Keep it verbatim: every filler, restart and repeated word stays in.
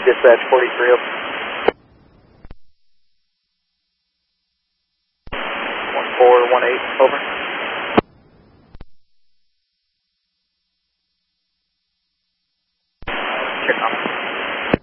dispatch forty-three open. one four one eight, over. Check on